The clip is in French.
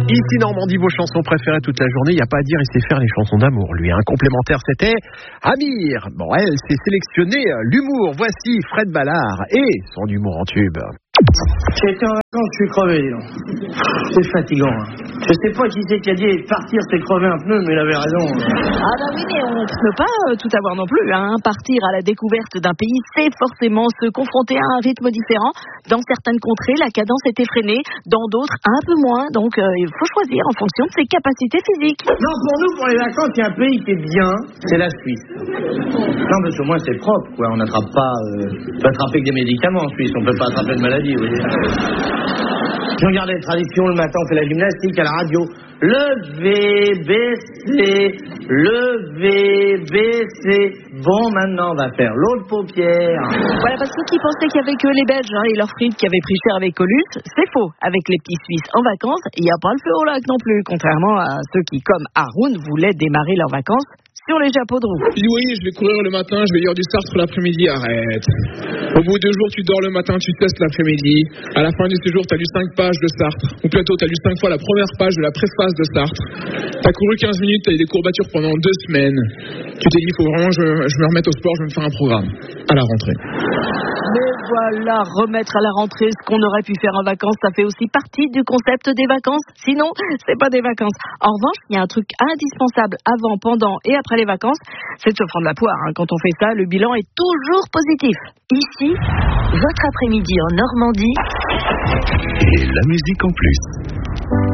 Ici Normandie, vos chansons préférées toute la journée. Il n'y a pas à dire, il sait faire les chansons d'amour, lui. Un complémentaire, c'était Amir. Bon, elle s'est sélectionnée l'humour. Voici Fred Ballard et son humour en tube. J'ai été en vacances, je suis crevé, dis donc. C'est fatigant. Hein. Je sais pas qui c'est qui a dit partir, c'est crever un pneu, mais il avait raison. Ah bah oui, mais on ne peut pas tout avoir non plus. Hein. Partir à la découverte d'un pays, c'est forcément se confronter à un rythme différent. Dans certaines contrées, la cadence est effrénée, dans d'autres, un peu moins. Donc, il faut choisir en fonction de ses capacités physiques. Non, pour nous, pour les vacances, il y a un pays qui est bien, c'est la Suisse. Non, parce que au moins, c'est propre, quoi. On n'attrape pas... on peut attraper que des médicaments en Suisse, on peut pas attraper de maladie, vous voyez. Je regarde les traditions, le matin, on fait la gymnastique à la radio. Lever, baisser, lever, baisser. Bon, maintenant, on va faire l'autre paupière. Voilà, parce que ceux qui pensaient qu'il y avait que les Belges et leurs frites qui avaient pris cher avec Colus, c'est faux. Avec les petits Suisses en vacances, il n'y a pas le feu au lac non plus, contrairement à ceux qui, comme Haroun, voulaient démarrer leurs vacances sur les chapeaux de roue. Tu dis oui, je vais courir le matin, je vais lire du Sartre l'après-midi, arrête. Au bout de 2 jours, tu dors le matin, tu testes l'après-midi. À la fin du séjour, tu as lu 5 pages de Sartre. Ou plutôt, tu as lu 5 fois la première page de la préface de Sartre. Tu as couru 15 minutes, tu as eu des courbatures pendant 2 semaines. Tu t'es dit, il faut vraiment que je me remette au sport, je vais me faire un programme. À la rentrée. Mais voilà, remettre à la rentrée ce qu'on aurait pu faire en vacances, ça fait aussi partie du concept des vacances. Sinon, c'est pas des vacances. En revanche, il y a un truc indispensable avant, pendant et après les vacances, c'est de se prendre la poire. Hein. Quand on fait ça, le bilan est toujours positif. Ici, votre après-midi en Normandie. Et la musique en plus.